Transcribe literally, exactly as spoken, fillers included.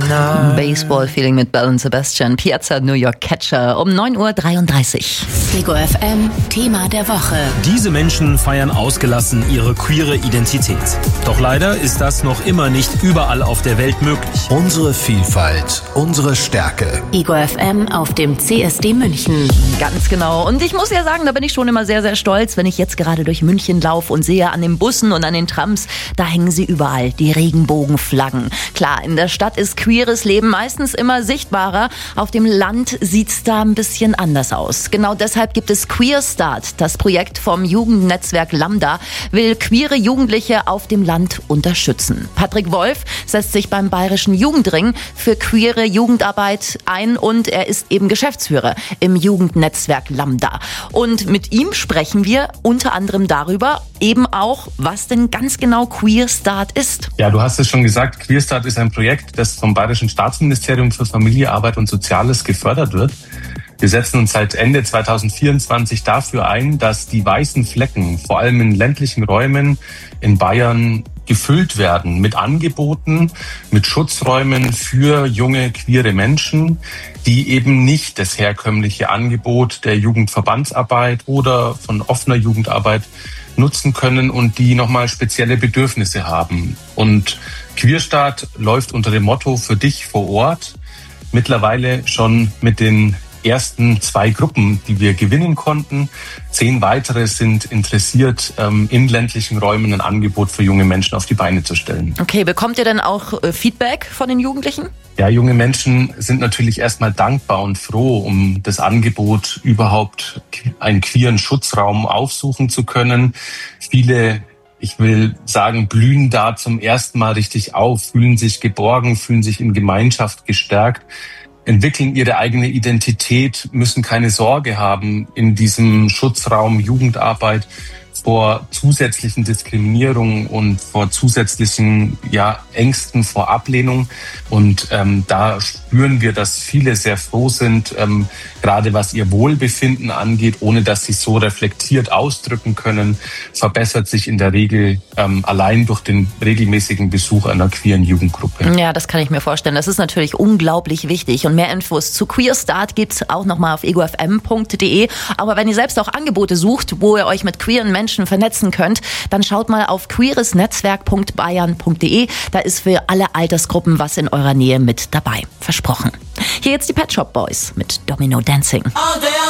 Baseball-Feeling mit Belle und Sebastian. Piazza New York Catcher um neun Uhr dreiunddreißig. Ego F M, Thema der Woche. Diese Menschen feiern ausgelassen ihre queere Identität. Doch leider ist das noch immer nicht überall auf der Welt möglich. Unsere Vielfalt, unsere Stärke. Ego F M auf dem C S D München. Ganz genau. Und ich muss ja sagen, da bin ich schon immer sehr, sehr stolz, wenn ich jetzt gerade durch München laufe und sehe an den Bussen und an den Trams, da hängen sie überall, die Regenbogenflaggen. Klar, in der Stadt ist queeres Leben meistens immer sichtbarer. Auf dem Land sieht's da ein bisschen anders aus. Genau deshalb gibt es Queer Start. Das Projekt vom Jugendnetzwerk Lambda will queere Jugendliche auf dem Land unterstützen. Patrick Wolf setzt sich beim Bayerischen Jugendring für queere Jugendarbeit ein und er ist eben Geschäftsführer im Jugendnetzwerk Lambda. Und mit ihm sprechen wir unter anderem darüber, eben auch, was denn ganz genau Queer Start ist. Ja, du hast es schon gesagt, Queer Start ist ein Projekt, das vom Bayerischen Staatsministerium für Familie, Arbeit und Soziales gefördert wird. Wir setzen uns seit Ende zweitausendvierundzwanzig dafür ein, dass die weißen Flecken, vor allem in ländlichen Räumen in Bayern, gefüllt werden mit Angeboten, mit Schutzräumen für junge queere Menschen, die eben nicht das herkömmliche Angebot der Jugendverbandsarbeit oder von offener Jugendarbeit nutzen können und die nochmal spezielle Bedürfnisse haben. Und Queer Start läuft unter dem Motto für dich vor Ort, mittlerweile schon mit den ersten zwei Gruppen, die wir gewinnen konnten. Zehn weitere sind interessiert, in ländlichen Räumen ein Angebot für junge Menschen auf die Beine zu stellen. Okay, bekommt ihr denn auch Feedback von den Jugendlichen? Ja, junge Menschen sind natürlich erstmal dankbar und froh, um das Angebot überhaupt einen queeren Schutzraum aufsuchen zu können. Viele, ich will sagen, blühen da zum ersten Mal richtig auf, fühlen sich geborgen, fühlen sich in Gemeinschaft gestärkt, entwickeln ihre eigene Identität, müssen keine Sorge haben in diesem Schutzraum Jugendarbeit vor zusätzlichen Diskriminierungen und vor zusätzlichen ja, Ängsten vor Ablehnung. Und ähm, da spüren wir, dass viele sehr froh sind, ähm, gerade was ihr Wohlbefinden angeht, ohne dass sie so reflektiert ausdrücken können, verbessert sich in der Regel ähm, allein durch den regelmäßigen Besuch einer queeren Jugendgruppe. Ja, das kann ich mir vorstellen. Das ist natürlich unglaublich wichtig. Und mehr Infos zu Queer Start gibt's auch nochmal auf ego f m punkt d e. Aber wenn ihr selbst auch Angebote sucht, wo ihr euch mit queeren Menschen vernetzen könnt, dann schaut mal auf queeresnetzwerk punkt bayern punkt d e. Da ist für alle Altersgruppen was in eurer Nähe mit dabei. Versprochen. Hier jetzt die Pet Shop Boys mit Domino Dancing.